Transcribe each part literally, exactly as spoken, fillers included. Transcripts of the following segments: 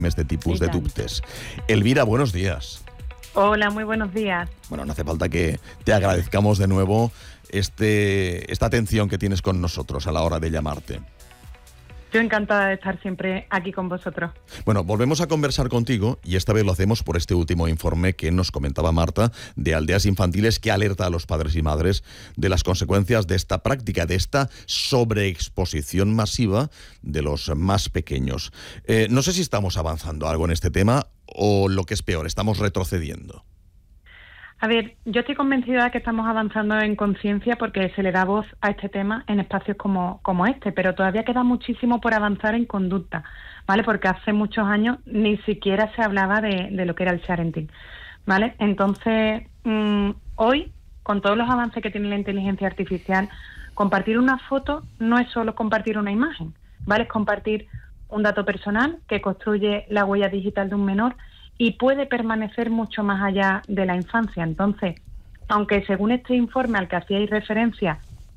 este tipus de dubtes. Elvira, buenos días. Hola, muy buenos días. Bueno, no hace falta que te agradezcamos de nuevo este, esta atención que tienes con nosotros a la hora de llamarte. Yo encantada de estar siempre aquí con vosotros. Bueno, volvemos a conversar contigo y esta vez lo hacemos por este último informe que nos comentaba Marta de Aldeas Infantiles, que alerta a los padres y madres de las consecuencias de esta práctica, de esta sobreexposición masiva de los más pequeños. Eh, no sé si estamos avanzando algo en este tema o, lo que es peor, estamos retrocediendo. A ver, yo estoy convencida de que estamos avanzando en conciencia porque se le da voz a este tema en espacios como, como este, pero todavía queda muchísimo por avanzar en conducta, ¿vale? Porque hace muchos años ni siquiera se hablaba de, de lo que era el sharing, ¿vale? Entonces, mmm, hoy, con todos los avances que tiene la inteligencia artificial, compartir una foto no es solo compartir una imagen, ¿vale? Es compartir un dato personal que construye la huella digital de un menor y puede permanecer mucho más allá de la infancia. Entonces, aunque según este informe al que hacíais referencia,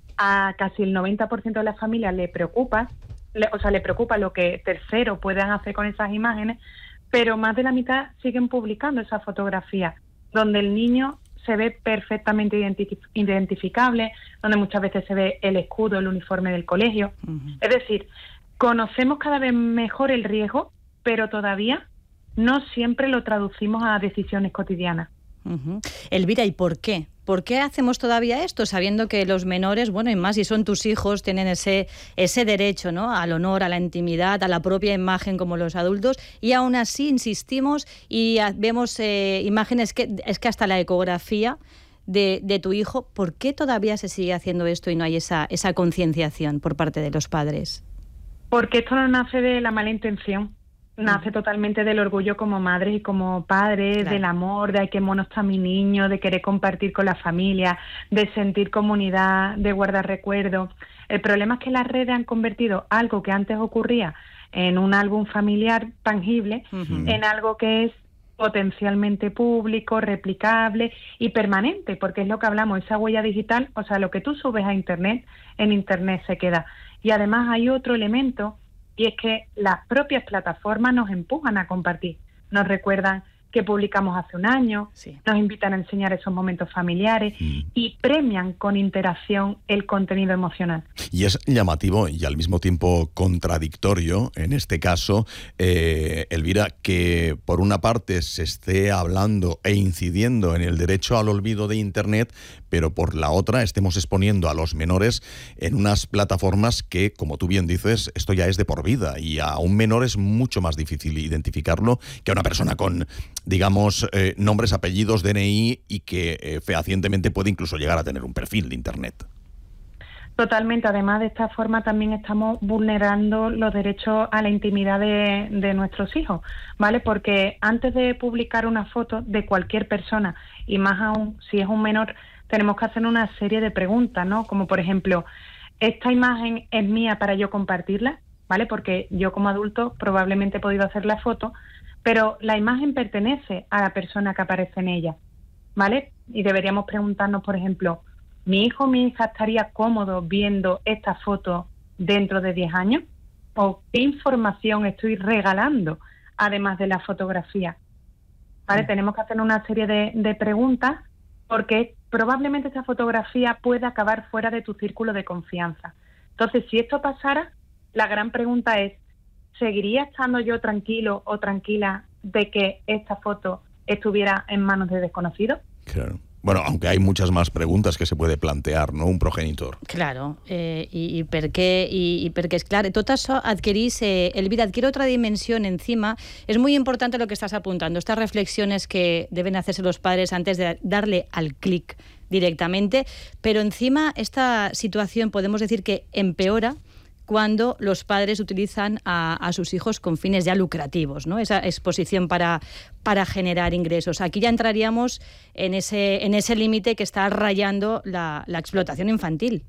a casi el noventa por ciento de las familias le preocupa, le, o sea, le preocupa lo que terceros puedan hacer con esas imágenes, pero más de la mitad siguen publicando esa fotografía, donde el niño se ve perfectamente identif- identificable, donde muchas veces se ve el escudo, el uniforme del colegio. Uh-huh. Es decir, conocemos cada vez mejor el riesgo, pero todavía no siempre lo traducimos a decisiones cotidianas. Uh-huh. Elvira, ¿y por qué? ¿Por qué hacemos todavía esto, sabiendo que los menores, bueno, y más si son tus hijos, tienen ese ese derecho, ¿no?, al honor, a la intimidad, a la propia imagen como los adultos, y aún así insistimos y vemos eh, imágenes que es que hasta la ecografía de, de tu hijo? ¿Por qué todavía se sigue haciendo esto y no hay esa esa concienciación por parte de los padres? Porque esto no nace de la mala intención. Nace totalmente del orgullo como madres y como padres, claro, del amor, de ay, qué mono está mi niño, de querer compartir con la familia, de sentir comunidad, de guardar recuerdos. El problema es que las redes han convertido algo que antes ocurría en un álbum familiar tangible, uh-huh, en algo que es potencialmente público, replicable y permanente, porque es lo que hablamos, esa huella digital, o sea, lo que tú subes a Internet, en Internet se queda. Y además hay otro elemento, y es que las propias plataformas nos empujan a compartir, nos recuerdan que publicamos hace un año, sí, nos invitan a enseñar esos momentos familiares mm. y premian con interacción el contenido emocional. Y es llamativo y al mismo tiempo contradictorio, en este caso, eh, Elvira, que por una parte se esté hablando e incidiendo en el derecho al olvido de Internet, pero por la otra estemos exponiendo a los menores en unas plataformas que, como tú bien dices, esto ya es de por vida y a un menor es mucho más difícil identificarlo que a una persona con, digamos, eh, nombres, apellidos, D N I y que eh, fehacientemente puede incluso llegar a tener un perfil de Internet. Totalmente. Además, de esta forma también estamos vulnerando los derechos a la intimidad de, de nuestros hijos, ¿vale? Porque antes de publicar una foto de cualquier persona, y más aún si es un menor, tenemos que hacer una serie de preguntas, ¿no? Como por ejemplo, ¿esta imagen es mía para yo compartirla? ¿Vale? Porque yo como adulto probablemente he podido hacer la foto, pero la imagen pertenece a la persona que aparece en ella, ¿vale? Y deberíamos preguntarnos, por ejemplo, ¿mi hijo o mi hija estaría cómodo viendo esta foto dentro de diez años? ¿O qué información estoy regalando, además de la fotografía? ¿Vale? Mm. Tenemos que hacer una serie de, de preguntas porque probablemente esta fotografía pueda acabar fuera de tu círculo de confianza. Entonces, si esto pasara, la gran pregunta es, ¿seguiría estando yo tranquilo o tranquila de que esta foto estuviera en manos de desconocidos? Claro. Bueno, aunque hay muchas más preguntas que se puede plantear, ¿no?, un progenitor. Claro, eh, i, i per què, i, i perquè és clar, tot això adquirís, eh, Elvira, adquiere otra dimensión encima. Es muy importante lo que estás apuntando, estas reflexiones que deben hacerse los padres antes de darle al clic directamente, pero encima esta situación podemos decir que empeora cuando los padres utilizan a, a sus hijos con fines ya lucrativos, ¿no? Esa exposición para, para generar ingresos. Aquí ya entraríamos en ese, en ese límite que está rayando la, la explotación infantil.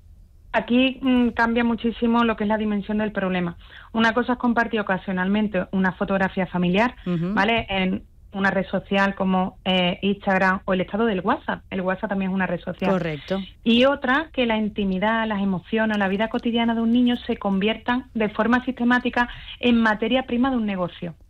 Aquí mmm, cambia muchísimo lo que es la dimensión del problema. Una cosa es compartir ocasionalmente una fotografía familiar, uh-huh, ¿vale?, en una red social como eh, Instagram o el estado del WhatsApp. El WhatsApp también es una red social. Correcto. Y otra, que la intimidad, las emociones, la vida cotidiana de un niño se conviertan de forma sistemática en materia prima de un negocio.